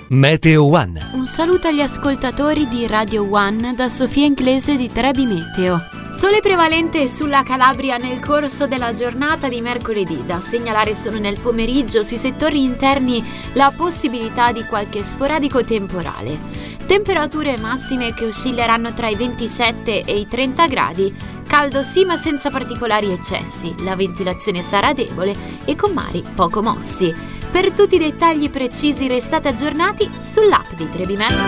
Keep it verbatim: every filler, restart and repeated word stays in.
Meteo One. Un saluto agli ascoltatori di Radio One da Sofia Inglese di Trebi Meteo. Sole prevalente sulla Calabria nel corso della giornata di mercoledì. Da segnalare solo nel pomeriggio sui settori interni la possibilità di qualche sporadico temporale. Temperature massime che oscilleranno tra i ventisette e i trenta gradi. Caldo sì, ma senza particolari eccessi. La ventilazione sarà debole e con mari poco mossi. Per tutti i dettagli precisi restate aggiornati sull'app di Trebi Meteo.